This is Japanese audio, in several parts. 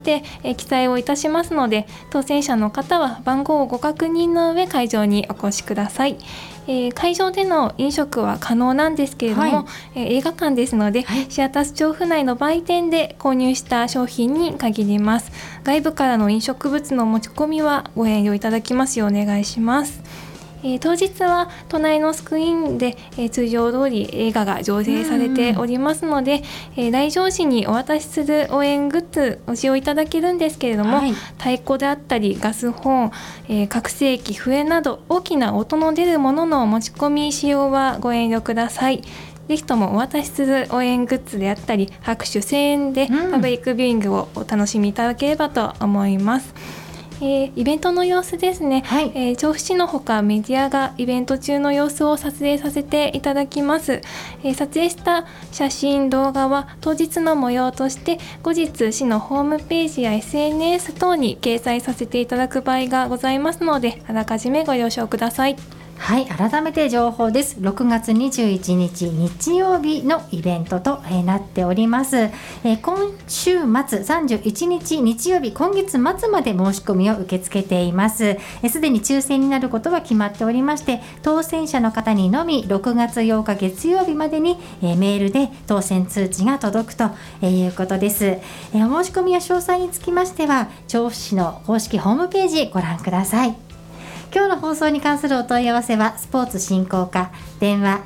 で記載をいたしますので、当選者の方は番号をご確認の上会場にお越しください。会場での飲食は可能なんですけれども、映画館ですので、シアタス調布内の売店で購入した商品に限ります。外部からの飲食物の持ち込みはご遠慮いただきますようお願いします。当日は都内のスクリーンで、通常通り映画が上映されておりますので、来場時にお渡しする応援グッズを使用いただけるんですけれども、太鼓であったりガスホーン、拡声器、笛など大きな音の出るものの持ち込み使用はご遠慮ください。ぜひともお渡しする応援グッズであったり拍手声援でパブリックビューイングをお楽しみいただければと思います。イベントの様子ですね、調布市のほかメディアがイベント中の様子を撮影させていただきます。撮影した写真動画は当日の模様として後日市のホームページや SNS 等に掲載させていただく場合がございますので、あらかじめご了承ください。 はい、改めて情報です。6月21日日曜日のイベントとなっております。今週末31日日曜日、今月末まで申し込みを受け付けています。すでに抽選になることは決まっておりまして、当選者の方にのみ6月8日月曜日までにメールで当選通知が届くということです。お申し込みや詳細につきましては調布市の公式ホームページご覧ください。今日の放送に関するお問い合わせはスポーツ振興課電話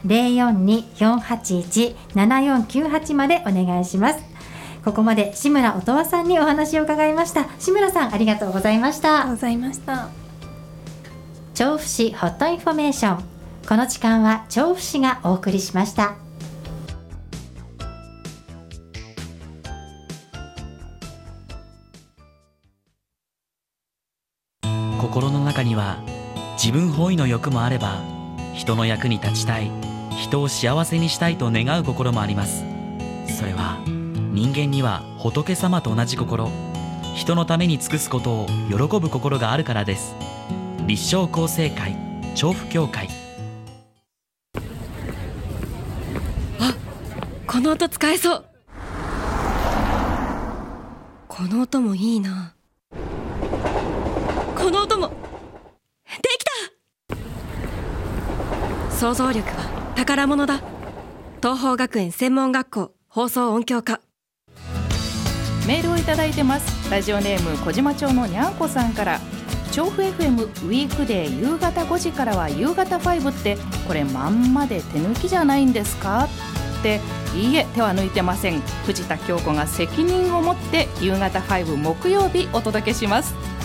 042-481-7498 までお願いします。ここまで志村音羽さんにお話を伺いました。志村さん、ありがとうございました。 ありがとうございました。 調布市ホットインフォメーション、この時間は調布市がお送りしました。 心の中には自分本位の欲もあれば、人の役に立ちたい、人を幸せにしたいと願う心もあります。それは人間には仏様と同じ心、人のために尽くすことを喜ぶ心があるからです。立正厚生会調布教会。 あ、この音使えそう。この音もいいな。この音もできた。想像力は宝物だ。東邦学園専門学校放送音響科。 メールをいただいてます。ラジオネーム小島町のにゃんこさんから、調布 FM ウィークデー夕方5時からは夕方5ってこれまんまで手抜きじゃないんですかって。いいえ、手は抜いてません。藤田京子が責任を持って夕方5木曜日お届けします。